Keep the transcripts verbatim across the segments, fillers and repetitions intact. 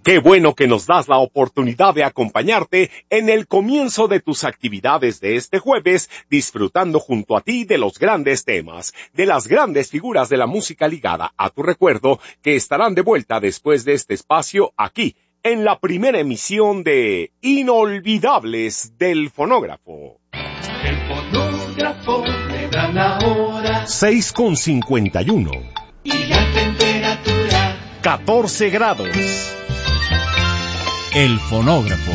Qué bueno que nos das la oportunidad de acompañarte en el comienzo de tus actividades de este jueves, disfrutando junto a ti de los grandes temas, de las grandes figuras de la música ligada a tu recuerdo, que estarán de vuelta después de este espacio aquí, en la primera emisión de Inolvidables del Fonógrafo. El fonógrafo le dan la hora. seis con cincuenta y uno. Y la temperatura. catorce grados. El fonógrafo.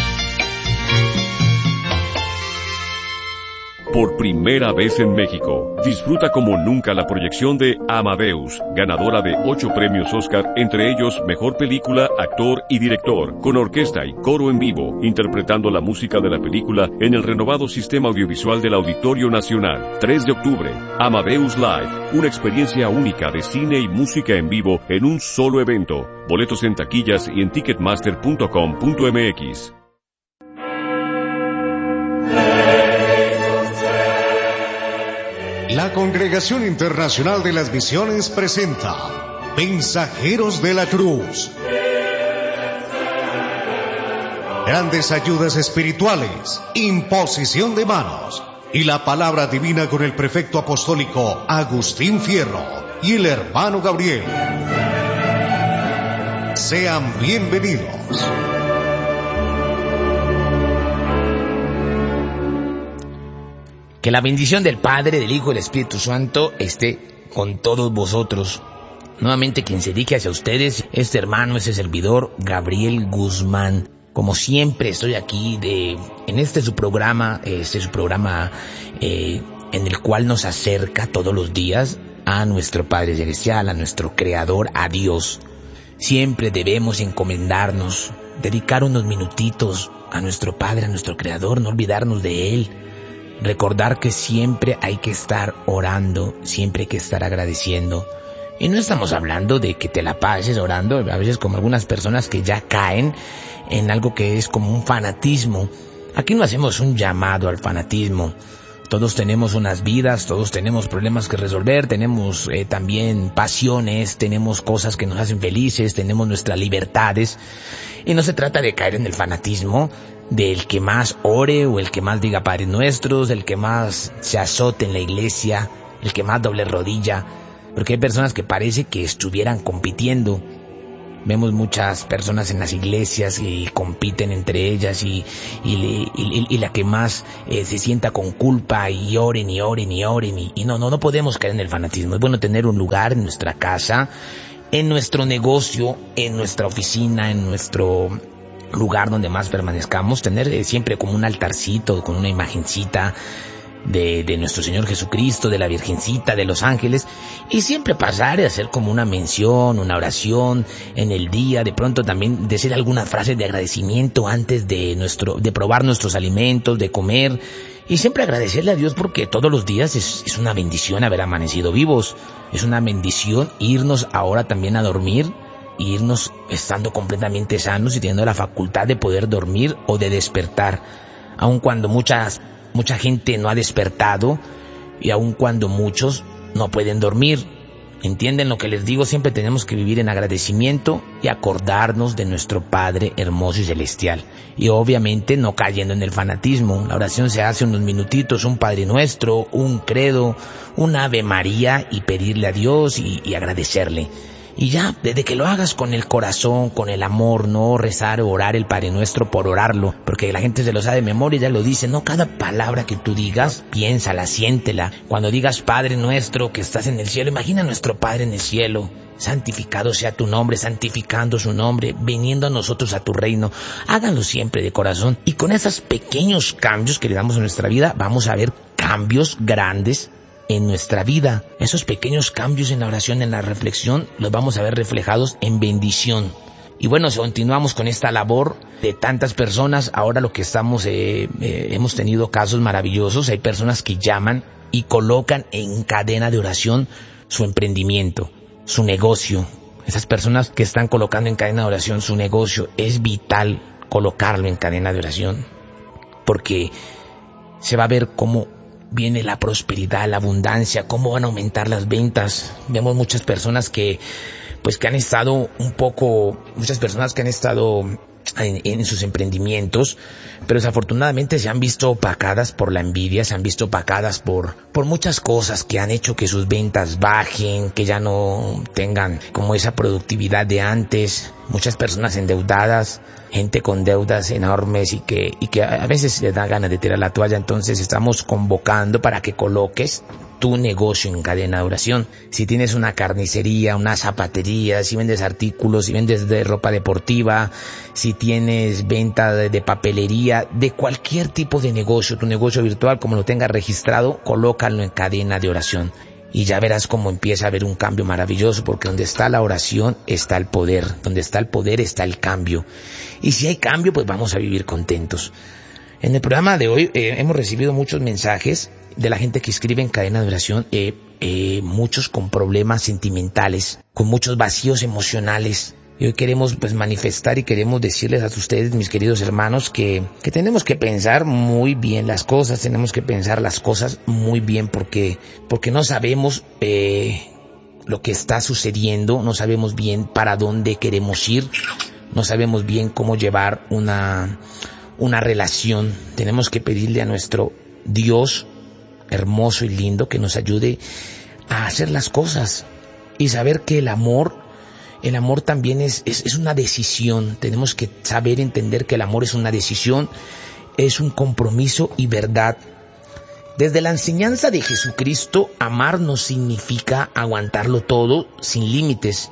Por primera vez en México, disfruta como nunca la proyección de Amadeus, ganadora de ocho premios Oscar, entre ellos Mejor Película, Actor y Director, con orquesta y coro en vivo, interpretando la música de la película en el renovado sistema audiovisual del Auditorio Nacional. tres de octubre, Amadeus Live, una experiencia única de cine y música en vivo en un solo evento. Boletos en taquillas y en ticketmaster punto com punto m x. La Congregación Internacional de las Misiones presenta Mensajeros de la Cruz. Grandes ayudas espirituales, imposición de manos y la palabra divina con el prefecto apostólico Agustín Fierro y el hermano Gabriel. Sean bienvenidos. Que la bendición del Padre, del Hijo y del Espíritu Santo esté con todos vosotros. Nuevamente quien se dirige hacia ustedes, este hermano, ese servidor, Gabriel Guzmán. Como siempre estoy aquí de, en este su programa, este su programa eh, en el cual nos acerca todos los días a nuestro Padre Celestial, a nuestro Creador, a Dios. Siempre debemos encomendarnos, dedicar unos minutitos a nuestro Padre, a nuestro Creador, no olvidarnos de Él. Recordar que siempre hay que estar orando, siempre hay que estar agradeciendo. Y no estamos hablando de que te la pases orando, a veces como algunas personas que ya caen en algo que es como un fanatismo. Aquí no hacemos un llamado al fanatismo. Todos tenemos unas vidas, todos tenemos problemas que resolver, tenemos eh, también pasiones, tenemos cosas que nos hacen felices, tenemos nuestras libertades. Y no se trata de caer en el fanatismo del que más ore o el que más diga Padres Nuestros, el que más se azote en la iglesia, el que más doble rodilla, porque hay personas que parece que estuvieran compitiendo. Vemos muchas personas en las iglesias y compiten entre ellas y, y, y, y la que más eh, se sienta con culpa y oren y oren y oren y, y no, no, no podemos caer en el fanatismo. Es bueno tener un lugar en nuestra casa, en nuestro negocio, en nuestra oficina, en nuestro lugar donde más permanezcamos, tener eh, siempre como un altarcito con una imagencita de, de nuestro Señor Jesucristo, de la Virgencita, de los ángeles, y siempre pasar y hacer como una mención, una oración en el día, de pronto también decir algunas frases de agradecimiento antes de nuestro, de probar nuestros alimentos, de comer, y siempre agradecerle a Dios porque todos los días es, es una bendición haber amanecido vivos, es una bendición irnos ahora también a dormir, irnos estando completamente sanos y teniendo la facultad de poder dormir o de despertar, aun cuando muchas, mucha gente no ha despertado y aun cuando muchos no pueden dormir. ¿Entienden lo que les digo? Siempre tenemos que vivir en agradecimiento y acordarnos de nuestro Padre hermoso y celestial. Y obviamente no cayendo en el fanatismo. La oración se hace unos minutitos, un Padre Nuestro, un credo, un Ave María y pedirle a Dios y, y agradecerle. Y ya, desde que lo hagas con el corazón, con el amor, no rezar o orar el Padre Nuestro por orarlo, porque la gente se lo sabe de memoria y ya lo dice, no, cada palabra que tú digas, piénsala, siéntela. Cuando digas Padre Nuestro que estás en el cielo, imagina a nuestro Padre en el cielo, santificado sea tu nombre, santificando su nombre, viniendo a nosotros a tu reino. Háganlo siempre de corazón y con esos pequeños cambios que le damos a nuestra vida, vamos a ver cambios grandes en nuestra vida. Esos pequeños cambios en la oración, en la reflexión, los vamos a ver reflejados en bendición. Y bueno, si continuamos con esta labor de tantas personas, ahora lo que estamos, eh, eh, hemos tenido casos maravillosos, hay personas que llaman y colocan en cadena de oración su emprendimiento, su negocio. Esas personas que están colocando en cadena de oración su negocio, es vital colocarlo en cadena de oración, porque se va a ver cómo viene la prosperidad, la abundancia, cómo van a aumentar las ventas. Vemos muchas personas que pues que han estado un poco, muchas personas que han estado en, en sus emprendimientos, pero desafortunadamente se han visto opacadas por la envidia, se han visto opacadas por, por muchas cosas que han hecho que sus ventas bajen, que ya no tengan como esa productividad de antes. Muchas personas endeudadas, gente con deudas enormes y que, y que a veces le da ganas de tirar la toalla. Entonces estamos convocando para que coloques tu negocio en cadena de oración. Si tienes una carnicería, una zapatería, si vendes artículos, si vendes de ropa deportiva, si tienes venta de, de papelería, de cualquier tipo de negocio, tu negocio virtual, como lo tengas registrado, colócalo en cadena de oración. Y ya verás cómo empieza a haber un cambio maravilloso, porque donde está la oración está el poder, donde está el poder está el cambio. Y si hay cambio, pues vamos a vivir contentos. En el programa de hoy eh, hemos recibido muchos mensajes de la gente que escribe en cadena de oración, eh, eh, muchos con problemas sentimentales, con muchos vacíos emocionales. Y hoy queremos pues manifestar y queremos decirles a ustedes, mis queridos hermanos, que, que tenemos que pensar muy bien las cosas, tenemos que pensar las cosas muy bien porque, porque no sabemos eh, lo que está sucediendo, no sabemos bien para dónde queremos ir, no sabemos bien cómo llevar una, una relación. Tenemos que pedirle a nuestro Dios hermoso y lindo que nos ayude a hacer las cosas y saber que el amor El amor también es, es, es una decisión. Tenemos que saber entender que el amor es una decisión, es un compromiso y verdad. Desde la enseñanza de Jesucristo, amar no significa aguantarlo todo sin límites,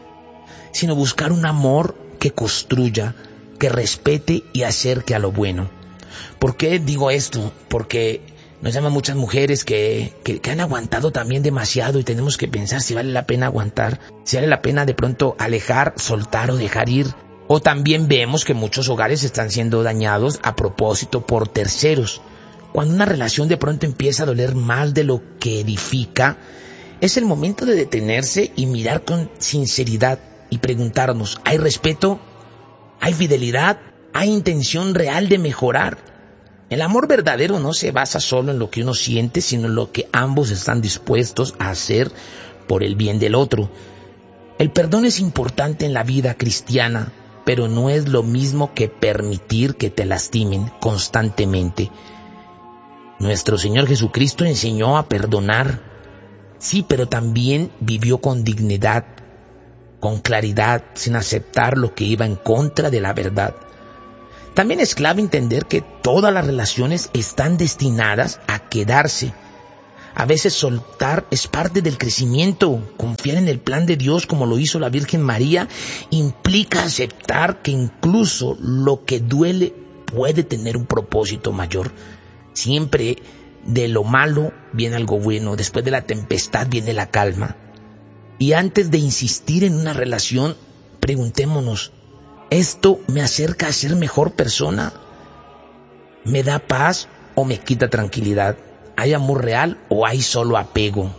sino buscar un amor que construya, que respete y acerque a lo bueno. ¿Por qué digo esto? Porque nos llaman muchas mujeres que, que, que han aguantado también demasiado y tenemos que pensar si vale la pena aguantar, si vale la pena de pronto alejar, soltar o dejar ir. O también vemos que muchos hogares están siendo dañados a propósito por terceros. Cuando una relación de pronto empieza a doler más de lo que edifica, es el momento de detenerse y mirar con sinceridad y preguntarnos, ¿hay respeto? ¿Hay fidelidad? ¿Hay intención real de mejorar? El amor verdadero no se basa solo en lo que uno siente, sino en lo que ambos están dispuestos a hacer por el bien del otro. El perdón es importante en la vida cristiana, pero no es lo mismo que permitir que te lastimen constantemente. Nuestro Señor Jesucristo enseñó a perdonar, sí, pero también vivió con dignidad, con claridad, sin aceptar lo que iba en contra de la verdad. También es clave entender que todas las relaciones están destinadas a quedarse. A veces soltar es parte del crecimiento. Confiar en el plan de Dios como lo hizo la Virgen María implica aceptar que incluso lo que duele puede tener un propósito mayor. Siempre de lo malo viene algo bueno, después de la tempestad viene la calma. Y antes de insistir en una relación, preguntémonos, ¿esto me acerca a ser mejor persona? ¿Me da paz o me quita tranquilidad? ¿Hay amor real o hay solo apego?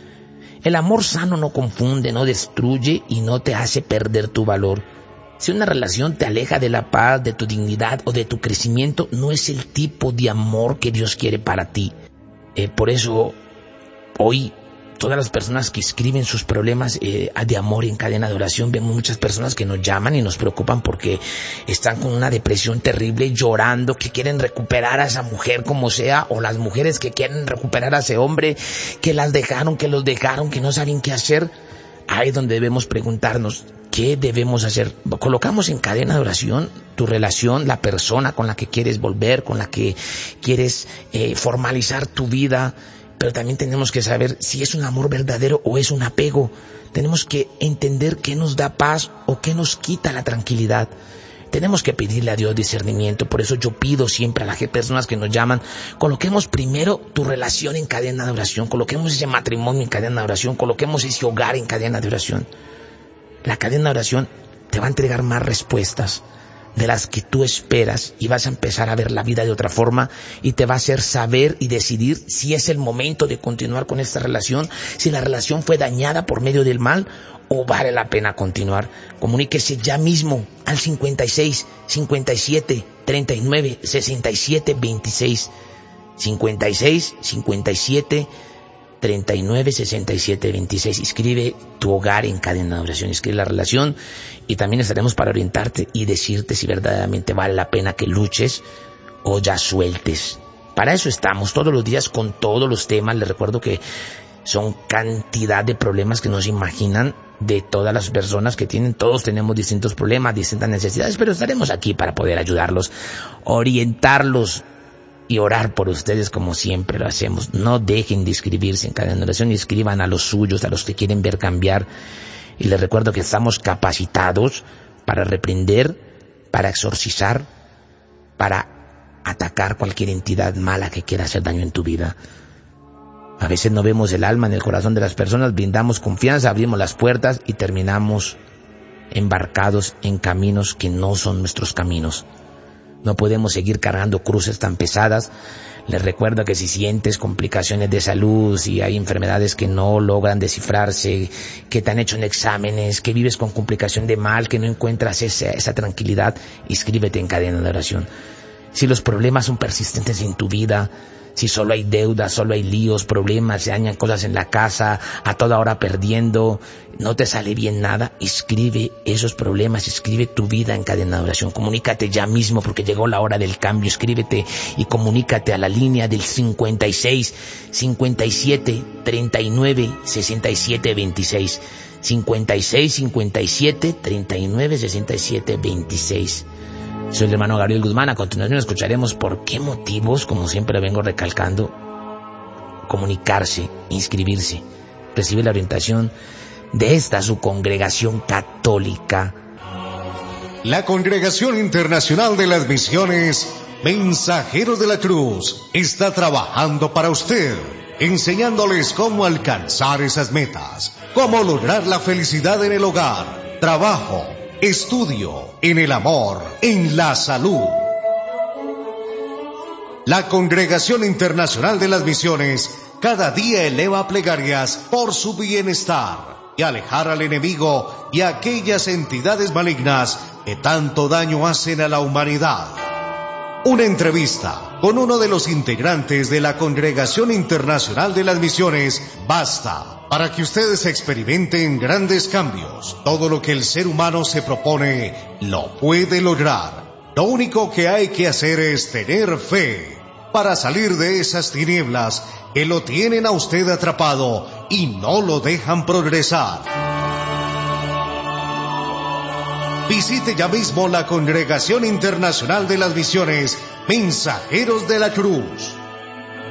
El amor sano no confunde, no destruye y no te hace perder tu valor. Si una relación te aleja de la paz, de tu dignidad o de tu crecimiento, no es el tipo de amor que Dios quiere para ti. Eh, por eso, hoy, todas las personas que escriben sus problemas eh, de amor en cadena de oración, vemos muchas personas que nos llaman y nos preocupan porque están con una depresión terrible, llorando, que quieren recuperar a esa mujer como sea, o las mujeres que quieren recuperar a ese hombre, que las dejaron, que los dejaron, que no saben qué hacer. Ahí es donde debemos preguntarnos, ¿qué debemos hacer? Colocamos en cadena de oración tu relación, la persona con la que quieres volver, con la que quieres eh, formalizar tu vida. Pero también tenemos que saber si es un amor verdadero o es un apego. Tenemos que entender qué nos da paz o qué nos quita la tranquilidad. Tenemos que pedirle a Dios discernimiento. Por eso yo pido siempre a las personas que nos llaman, coloquemos primero tu relación en cadena de oración, coloquemos ese matrimonio en cadena de oración, coloquemos ese hogar en cadena de oración. La cadena de oración te va a entregar más respuestas de las que tú esperas y vas a empezar a ver la vida de otra forma y te va a hacer saber y decidir si es el momento de continuar con esta relación, si la relación fue dañada por medio del mal o vale la pena continuar. Comuníquese ya mismo al cincuenta y seis, cincuenta y siete, treinta y nueve, sesenta y siete, veintiséis, cincuenta y seis, cincuenta y siete, treinta y nueve, sesenta y siete, veintiséis. Inscribe tu hogar en Cadena de Oración, inscribe la relación y también estaremos para orientarte y decirte si verdaderamente vale la pena que luches o ya sueltes. Para eso estamos todos los días con todos los temas. Les recuerdo que son cantidad de problemas que no se imaginan de todas las personas que tienen. Todos tenemos distintos problemas, distintas necesidades, pero estaremos aquí para poder ayudarlos, orientarlos y orar por ustedes como siempre lo hacemos. No dejen de inscribirse en Cadena de Oración y escriban a los suyos, a los que quieren ver cambiar. Y les recuerdo que estamos capacitados para reprender, para exorcizar, para atacar cualquier entidad mala que quiera hacer daño en tu vida. A veces no vemos el alma en el corazón de las personas, brindamos confianza, abrimos las puertas y terminamos embarcados en caminos que no son nuestros caminos. No podemos seguir cargando cruces tan pesadas. Les recuerdo que si sientes complicaciones de salud, si hay enfermedades que no logran descifrarse, que te han hecho en exámenes, que vives con complicación de mal, que no encuentras esa, esa tranquilidad, inscríbete en Cadena de Oración. Si los problemas son persistentes en tu vida, si solo hay deudas, solo hay líos, problemas, se dañan cosas en la casa, a toda hora perdiendo, no te sale bien nada, escribe esos problemas, escribe tu vida en Cadena de Oración. Comunícate ya mismo porque llegó la hora del cambio. Escríbete y comunícate a la línea del cincuenta y seis, cincuenta y siete, treinta y nueve, sesenta y siete, veintiséis. cincuenta y seis, cincuenta y siete, treinta y nueve, sesenta y siete, veintiséis. Soy el hermano Gabriel Guzmán. A continuación escucharemos por qué motivos, como siempre vengo recalcando, comunicarse, inscribirse, recibir la orientación de esta su congregación católica. La Congregación Internacional de las Misiones Mensajeros de la Cruz está trabajando para usted, enseñándoles cómo alcanzar esas metas, cómo lograr la felicidad en el hogar, trabajo, estudio, en el amor, en la salud. La Congregación Internacional de las Misiones cada día eleva plegarias por su bienestar y alejar al enemigo y a aquellas entidades malignas que tanto daño hacen a la humanidad. Una entrevista con uno de los integrantes de la Congregación Internacional de las Misiones basta para que ustedes experimenten grandes cambios. Todo lo que el ser humano se propone lo puede lograr. Lo único que hay que hacer es tener fe para salir de esas tinieblas que lo tienen a usted atrapado y no lo dejan progresar. Visite ya mismo la Congregación Internacional de las Misiones Mensajeros de la Cruz.